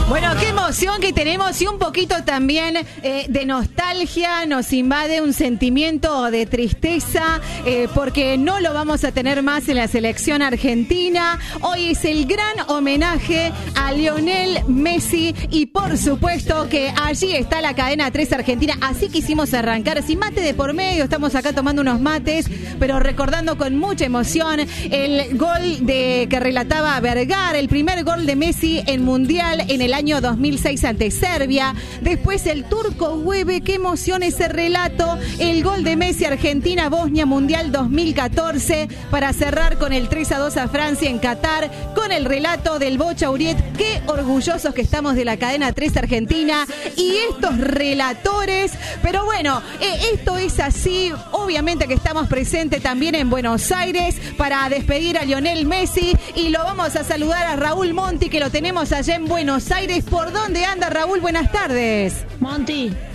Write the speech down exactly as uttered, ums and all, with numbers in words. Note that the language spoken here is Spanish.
Bueno, qué emoción que tenemos y un poquito también eh, de nostalgia. Nos invade un sentimiento de tristeza eh, porque no lo vamos a tener más en la selección argentina. Hoy es el gran homenaje a Lionel Messi y por supuesto que allí está la cadena tres Argentina. Así quisimos arrancar, sin mate de por medio, estamos acá tomando unos mates, pero recordando con mucha emoción el gol de que relataba Vergara, el primer gol de Messi en Mundial en el año dos mil seis ante Serbia. Después el turco Güeve, qué emoción ese relato. El gol de Messi Argentina Bosnia Mundial dos mil catorce para cerrar con el tres a dos a Francia en Qatar, con el relato del Bocha Uriet. Qué orgullosos que estamos de la cadena tres Argentina y estos relatores. Pero bueno, eh, esto es así. Obviamente que estamos presentes también en Buenos Aires para despedir a Lionel Messi y lo vamos a saludar a Raúl Monti, que lo tenemos allá en Buenos Aires. ¿Por dónde anda, Raúl? Buenas tardes. Monti,